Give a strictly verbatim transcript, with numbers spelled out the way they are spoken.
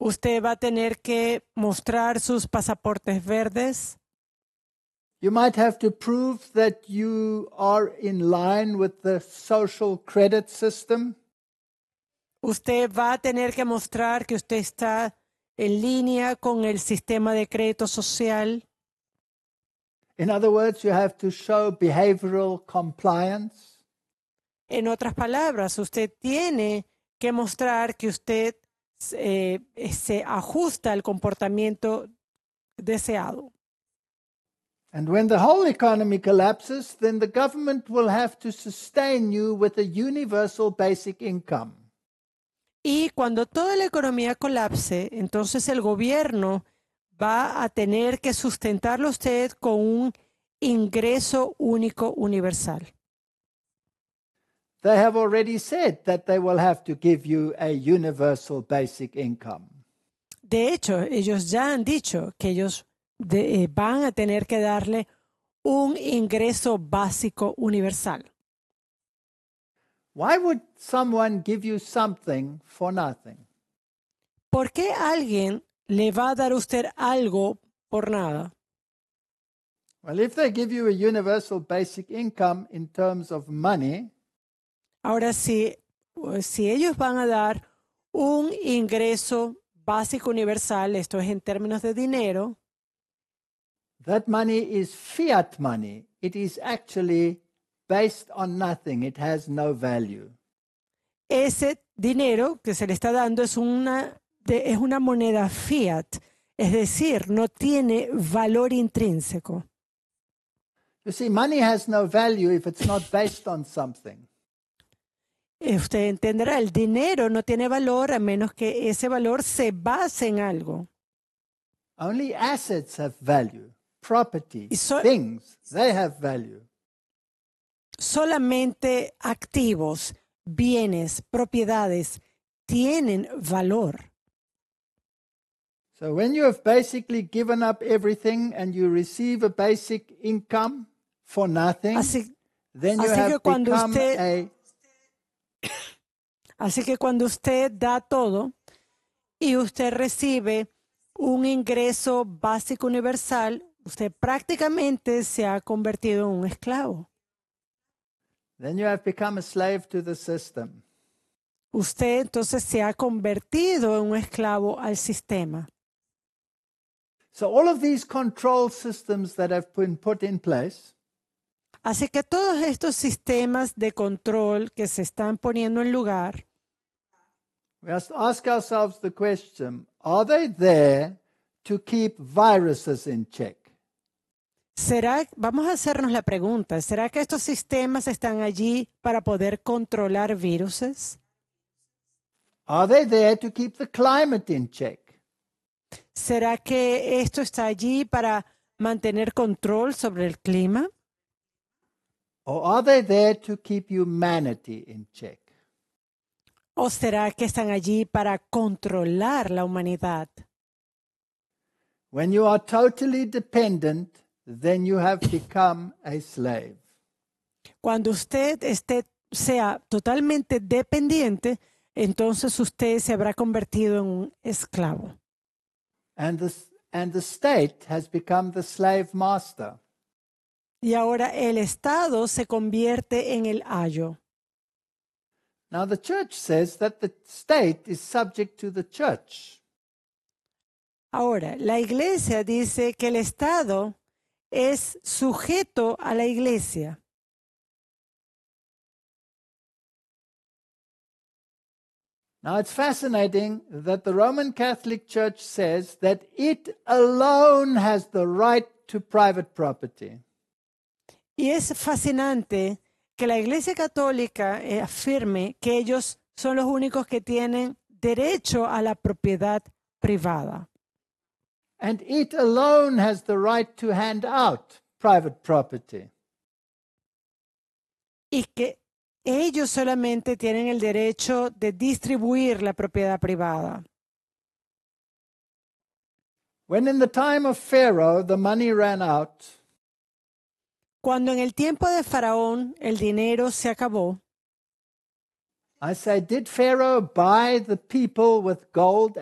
Usted va a tener que mostrar sus pasaportes verdes. You might have to prove that you are in line with the social credit system. Usted va a tener que mostrar que usted está en línea con el sistema de crédito social. In other words, you have to show behavioral compliance. En otras palabras, usted tiene que mostrar que usted eh, se ajusta al comportamiento deseado. And when the whole economy collapses, then the government will have to sustain you with a universal basic income. Y cuando toda la economía colapse, entonces el gobierno va a tener que sustentarlo a usted con un ingreso único universal. They have already said that they will have to give you a universal basic income. De hecho, ellos ya han dicho que ellos de, eh, van a tener que darle un ingreso básico universal. Why would someone give you something for nothing? ¿Por qué alguien le va a dar a usted algo por nada? Well, if they give you a universal basic income in terms of money, Ahora, si, si ellos van a dar un ingreso básico universal, esto es en términos de dinero, that money is fiat money. It is actually based on nothing. It has no value. ese dinero que se le está dando es una, de, es una moneda fiat, es decir, no tiene valor intrínseco. You see, money has no value if it's not based on something. Usted entenderá, el dinero no tiene valor a menos que ese valor se base en algo. Only assets have value. Property, Y so- things, they have value. Solamente activos, bienes, propiedades tienen valor. So when you have basically given up everything and you receive a basic income for nothing, Así, then you así que have cuando become usted- a así que cuando usted da todo y usted recibe un ingreso básico universal, usted prácticamente se ha convertido en un esclavo. then you have become a slave to the system. Usted entonces se ha convertido en un esclavo al sistema. So all of these control systems that have been put in place Así que todos estos sistemas de control que se están poniendo en lugar, we must ask ourselves the question, are they there to keep viruses in check? ¿será, vamos a hacernos la pregunta, ¿será que estos sistemas están allí para poder controlar viruses? Are they there to keep the climate in check? ¿Será que esto está allí para mantener control sobre el clima? Or are they there to keep humanity in check? ¿O será que están allí para controlar la humanidad? When you are totally dependent, then you have become a slave. Cuando usted esté, sea totalmente dependiente, entonces usted se habrá convertido en un esclavo. And the, and the state has become the slave master. Y ahora el Estado se convierte en el ayo. Now, the church says that the state is subject to the church. Ahora, la iglesia dice que el Estado es sujeto a la iglesia. Now, it's fascinating that the Roman Catholic Church says that it alone has the right to private property. Y es fascinante que la Iglesia Católica eh, afirme que ellos son los únicos que tienen derecho a la propiedad privada. And it alone has the right to hand out private property. Y que ellos solamente tienen el derecho de distribuir la propiedad privada. When in the time of Pharaoh the money ran out, Cuando en el tiempo de Faraón el dinero se acabó, I say, did Pharaoh buy the people with gold